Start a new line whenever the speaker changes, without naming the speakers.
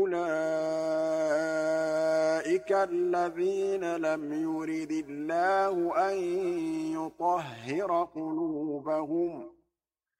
أُولَٰئِكَ الَّذِينَ لَمْ يُرِدِ اللَّهُ أَن يُطَهِّرَ قُلُوبَهُمْ